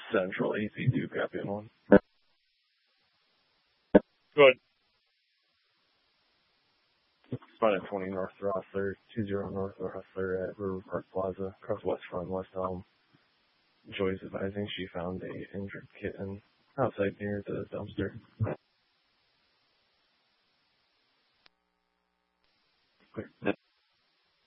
Central AC2, copy on 1. Go ahead. Spot at 20 North Rossler, 20 North Rossler at River Park Plaza, across West Front, West Elm. Joy's advising she found a injured kitten outside near the dumpster. Clear.